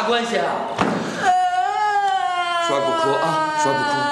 关系啊？ 衰不哭啊，衰不哭。